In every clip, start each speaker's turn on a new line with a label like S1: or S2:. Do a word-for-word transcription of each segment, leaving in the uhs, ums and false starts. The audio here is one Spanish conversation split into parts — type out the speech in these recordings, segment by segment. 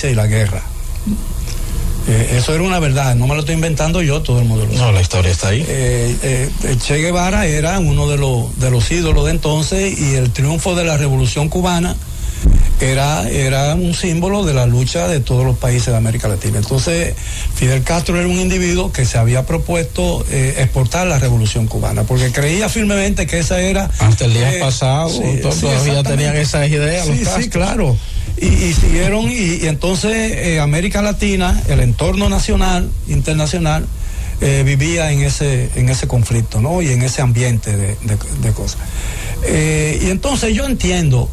S1: violencia y la guerra. Eh, eso era una verdad, no me lo estoy inventando yo, todo el mundo lo sabe.
S2: No, la historia está ahí.
S1: Eh, eh, Che Guevara era uno de los, de los ídolos de entonces, y el triunfo de la Revolución Cubana era, era un símbolo de la lucha de todos los países de América Latina. Entonces, Fidel Castro era un individuo que se había propuesto eh, exportar la Revolución Cubana, porque creía firmemente que esa era...
S2: Hasta el día
S1: eh,
S2: pasado,
S1: sí,
S2: todavía
S1: sí,
S2: tenían esas ideas.
S1: Sí, sí, claro. Y, y siguieron, y, y entonces eh, América Latina, el entorno nacional, internacional, eh, vivía en ese, en ese conflicto, ¿no? Y en ese ambiente de, de, de cosas. Eh, y entonces yo entiendo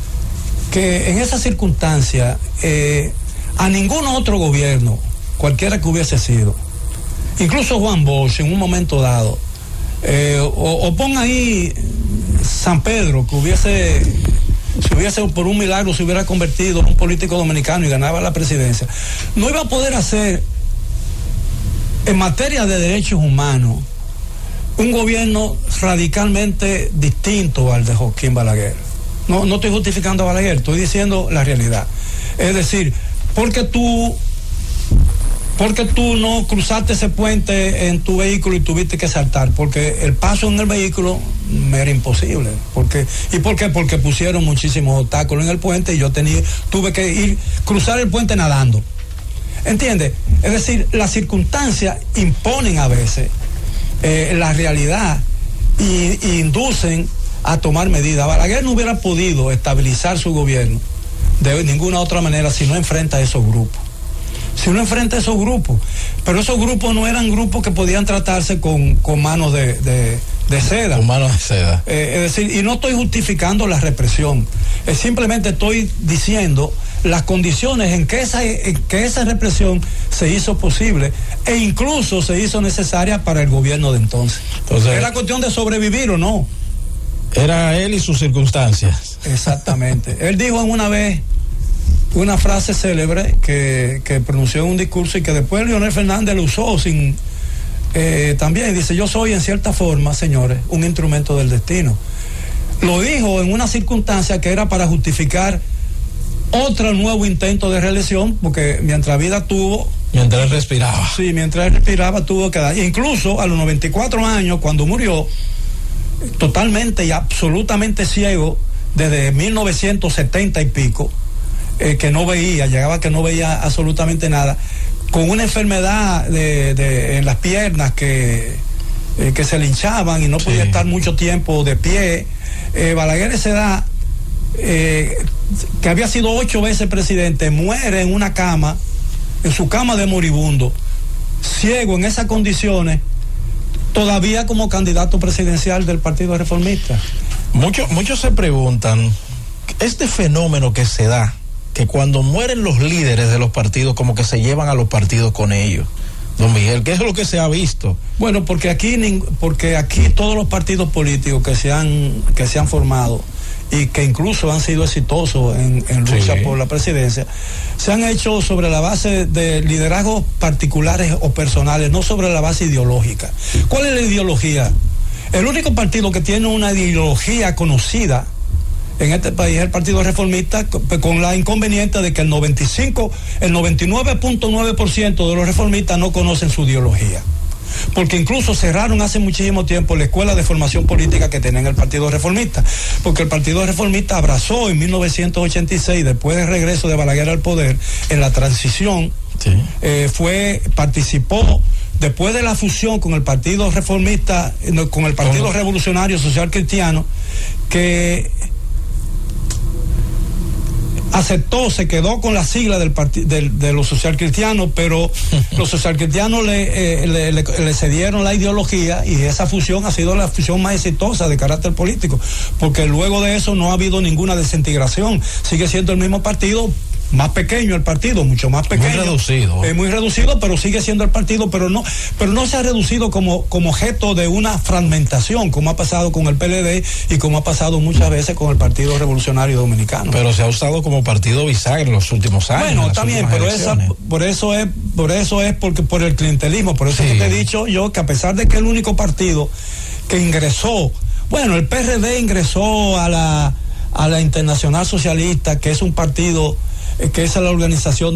S1: que en esa circunstancia eh, a ningún otro gobierno, cualquiera que hubiese sido, incluso Juan Bosch en un momento dado, eh, o, o pon ahí San Pedro, que hubiese, si hubiese por un milagro se hubiera convertido en un político dominicano y ganaba la presidencia, no iba a poder hacer en materia de derechos humanos un gobierno radicalmente distinto al de Joaquín Balaguer. No, no estoy justificando a Balaguer, estoy diciendo la realidad. Es decir, porque tú, porque tú no cruzaste ese puente en tu vehículo y tuviste que saltar, porque el paso en el vehículo me era imposible. Porque, ¿y por qué? Porque pusieron muchísimos obstáculos en el puente y yo tenía, tuve que ir, cruzar el puente nadando. ¿Entiendes? Es decir, las circunstancias imponen a veces eh, la realidad y, y inducen a tomar medidas. Balaguer no hubiera podido estabilizar su gobierno de ninguna otra manera si no enfrenta a esos grupos. Si no enfrenta a esos grupos. Pero esos grupos no eran grupos que podían tratarse con, con manos de, de, de seda.
S2: Con manos de seda.
S1: Eh, es decir, y no estoy justificando la represión. Eh, simplemente estoy diciendo las condiciones en que esa, en que esa represión se hizo posible e incluso se hizo necesaria para el gobierno de entonces. Entonces era cuestión de sobrevivir o no.
S2: Era él y sus circunstancias.
S1: Exactamente. Él dijo en una vez una frase célebre que, que pronunció en un discurso y que después Leonel Fernández lo usó sin eh, también. Dice: yo soy en cierta forma, señores, un instrumento del destino. Lo dijo en una circunstancia que era para justificar otro nuevo intento de reelección, porque mientras vida tuvo...
S2: Mientras él respiraba.
S1: Sí, mientras él respiraba tuvo que dar. Incluso a los noventa y cuatro años, cuando murió, totalmente y absolutamente ciego, desde mil novecientos setenta y pico, eh, que no veía, llegaba que no veía absolutamente nada, con una enfermedad de, de, en las piernas que, eh, que se le hinchaban y no podía sí. estar mucho tiempo de pie. Eh, Balaguer a esa edad, eh, que había sido ocho veces presidente, muere en una cama, en su cama de moribundo, ciego en esas condiciones, todavía como candidato presidencial del Partido Reformista.
S2: Muchos, muchos se preguntan, este fenómeno que se da, que cuando mueren los líderes de los partidos, como que se llevan a los partidos con ellos. Don Miguel, ¿qué es lo que se ha visto?
S1: Bueno, porque aquí, porque aquí todos los partidos políticos que se han, que se han formado y que incluso han sido exitosos en, en lucha sí. por la presidencia, se han hecho sobre la base de liderazgos particulares o personales, no sobre la base ideológica. ¿Cuál es la ideología? El único partido que tiene una ideología conocida en este país es el Partido Reformista, con la inconveniente de que el noventa y cinco, el noventa y nueve punto nueve por ciento de los reformistas no conocen su ideología. Porque incluso cerraron hace muchísimo tiempo la escuela de formación política que tenía el Partido Reformista, porque el Partido Reformista abrazó en mil novecientos ochenta y seis, después del regreso de Balaguer al poder, en la transición, sí. eh, fue, participó, después de la fusión con el Partido Reformista, con el Partido ¿Cómo? Revolucionario Social Cristiano, que aceptó, se quedó con la sigla del parti- del, de los socialcristianos, pero los socialcristianos le, eh, le, le, le cedieron la ideología y esa fusión ha sido la fusión más exitosa de carácter político, porque luego de eso no ha habido ninguna desintegración, sigue siendo el mismo partido, más pequeño el partido, mucho más pequeño.
S2: Muy reducido.
S1: Eh, muy reducido, pero sigue siendo el partido, pero no, pero no se ha reducido como, como objeto de una fragmentación, como ha pasado con el P L D y como ha pasado muchas veces con el Partido Revolucionario Dominicano.
S2: Pero se ha usado como partido bisagra en los últimos años.
S1: Bueno, está bien, pero esa, por eso es, por eso es porque por el clientelismo, por eso sí. es que te he dicho yo que a pesar de que el único partido que ingresó, bueno, el P R D ingresó a la, a la Internacional Socialista, que es un partido que es la organización